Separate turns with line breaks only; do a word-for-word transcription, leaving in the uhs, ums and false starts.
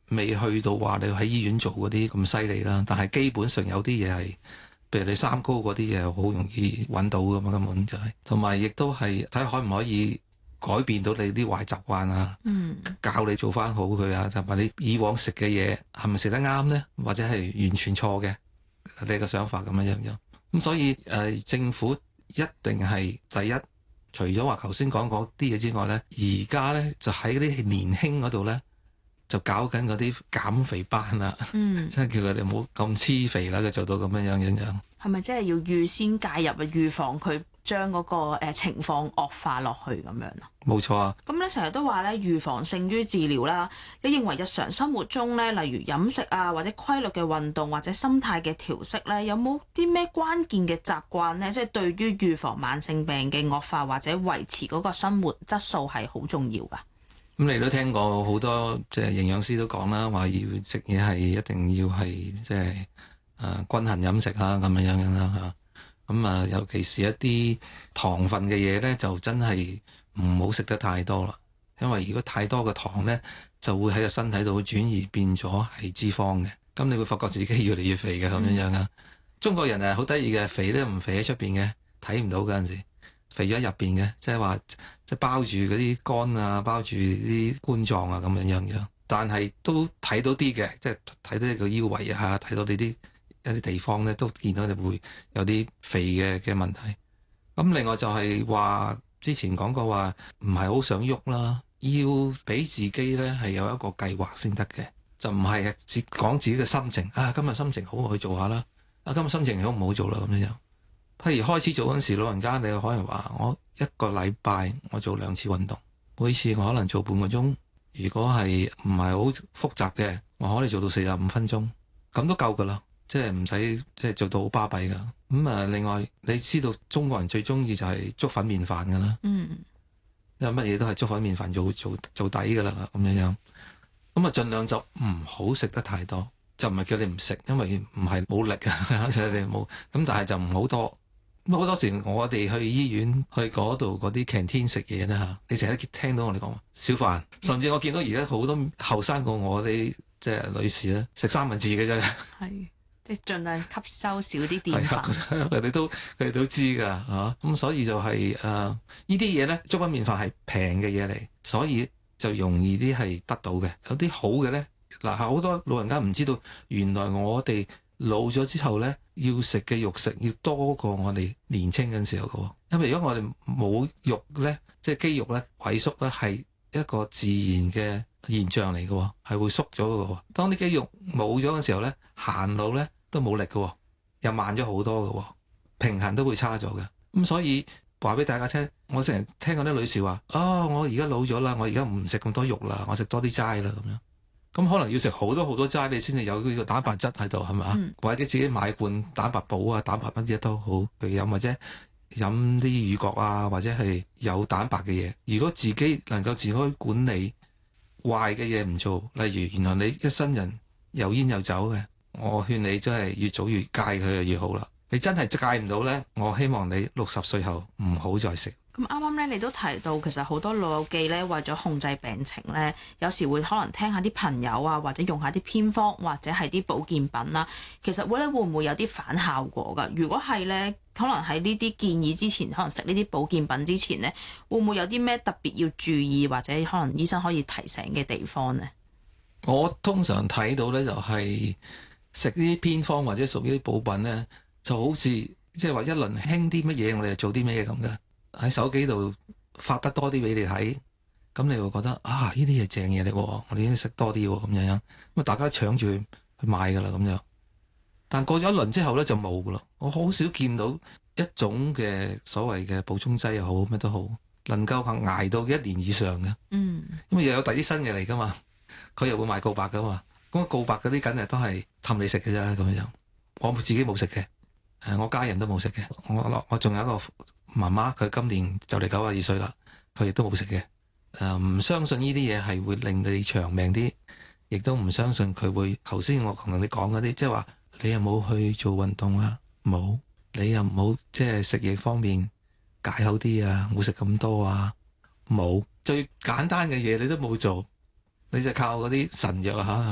未去到話你喺醫院做嗰啲咁犀利啦，但係基本上有啲嘢係，譬如你三高嗰啲嘢好容易揾到噶嘛，根本就係、是，同埋亦都係睇下可唔可以改變到你啲壞習慣啊，
嗯、
教你做翻好佢啊，同埋你以往食嘅嘢係咪食得啱呢？或者係完全錯嘅，你嘅想法咁樣樣。咁所以誒、呃，政府一定係第一，除咗話頭先講嗰啲嘢之外咧，而家咧就喺嗰啲年輕嗰度咧，就搞緊嗰啲減肥班啦，嗯，即係叫佢哋唔好咁黐肥啦，就做到咁樣樣樣樣。
係咪即係要預先介入啊？預防佢將嗰個誒情況惡化落去咁樣啊？
冇錯啊！
咁咧成日都話咧預防勝於治療啦。你認為日常生活中咧，例如飲食啊，或者規律嘅運動，或者心態嘅調適咧，有冇啲咩關鍵嘅習慣咧？即係對於預防慢性病嘅惡化或者維持嗰個生活質素係好重要㗎。
咁你都聽過好多即係營養師都講啦，話要食嘢係一定要係即係誒均衡飲食啊，咁樣樣啦嚇。咁啊，尤其是一啲糖分嘅嘢咧，就真係唔好食得太多啦。因為如果太多嘅糖咧，就會喺個身體度轉移變咗係脂肪嘅。咁你會發覺自己越嚟越肥嘅咁樣樣啊。嗯、中國人係好得意嘅，肥咧唔肥喺出邊嘅，睇唔到嗰陣時，肥咗喺入邊嘅，即係話即係包住嗰啲肝啊，包住啲冠狀啊咁樣樣樣。但係都睇到啲嘅，即係睇到你個腰圍啊，睇到你啲一啲地方咧，都見到你會有啲肥嘅嘅問題。咁另外就係話之前講過話唔係好想喐啦，要俾自己咧係有一個計劃先得嘅，就唔係只講自己嘅心情啊。今日心情好，我去做下啦。啊，今日心情好唔好做啦咁樣樣。譬如開始做嗰陣時，老人家你可能話我一個禮拜我做兩次運動，每次我可能做半個鐘。如果係唔係好複雜嘅，我可以做到四十五分鐘，咁都夠噶啦，即係唔使即係做到好巴閉噶。咁、嗯、啊，另外你知道中國人最中意就係粥粉麵飯噶啦，嗯，因為乜嘢都係粥粉麵飯做做做底噶啦，咁樣樣。咁啊，盡量就唔好食得太多，就唔係叫你唔食，因為唔係冇力啊，就你冇。咁但係就唔好多。咁好多時我哋去醫院去嗰度嗰啲 canteen 食嘢咧嚇，你成日聽到我哋講小飯，甚至我見到而家好多後生過我啲即係女士咧食三文治嘅啫，係
即係盡量吸收少啲澱粉。
佢哋都佢哋都知㗎嚇，咁、啊、所以就係、是、誒、呃、呢啲嘢咧，粥粉麵飯係平嘅嘢嚟，所以就容易啲係得到嘅。有啲好嘅咧，嗱好多老人家唔知道，原來我哋老咗之後咧，要食嘅肉食要多過我哋年青嘅時候嘅，因為如果我哋冇肉咧，即係肌肉咧萎縮咧，係一個自然嘅現象嚟嘅，係會縮咗嘅。當啲肌肉冇咗嘅時候咧，行路咧都冇力嘅，又慢咗好多嘅，平衡都會差咗嘅。咁所以話俾大家聽，我成日聽嗰啲女士話：哦，我而家老咗啦，我而家唔食咁多肉啦，我食多啲齋啦咁樣。咁可能要食好多好多齋，你先至有呢個蛋白質喺度，係咪啊？嗯、或者自己買罐蛋白寶啊、蛋白乜嘢都好去飲，或者飲啲乳角啊，或者係有蛋白嘅嘢。如果自己能夠自己管理壞嘅嘢唔做，例如原來你一生人有煙有酒嘅，我勸你真係越早越戒佢就越好啦。你真係戒唔到呢，我希望你六十歲後唔好再食。
咁啱啱咧，你都提到其實好多老友記咧，為咗控制病情咧，有時會可能聽下啲朋友啊，或者用下啲偏方，或者係啲保健品啦。其實會咧會唔會有啲反效果㗎？如果係咧，可能喺呢啲建議之前，可能食呢啲保健品之前咧，會唔會有啲咩特別要注意，或者可能醫生可以提醒嘅地方呢？
我通常睇到咧就係食呢啲偏方或者屬於啲補品咧，就好似即係話一輪興啲乜嘢，我哋就做啲乜嘢咁嘅。喺手機度發得多啲俾你睇，咁你會覺得啊，呢啲係正嘢嚟，我哋應該食多啲咁樣樣，咁啊大家搶住去買噶啦咁樣。但過咗一輪之後咧就冇噶啦，我好少見到一種嘅所謂嘅補充劑又好乜都好，能夠捱到一年以上嘅。嗯，因為又有第啲新嘢嚟噶嘛，佢又會賣告白噶嘛，咁告白嗰啲梗係都係氹你食嘅啫咁樣。我自己冇食嘅，誒我家人都冇食嘅，我我仲有一個媽媽，佢今年就嚟九十二歲啦，佢亦都冇食嘅。誒、呃、唔相信呢啲嘢係會令你長命啲，亦都唔相信佢會頭先我同你講嗰啲，即係話你有冇去做運動啊？冇，你又唔好即係食嘢方面戒口啲啊，唔好食咁多啊，冇，最簡單嘅嘢你都冇做，你就靠嗰啲神藥嚇。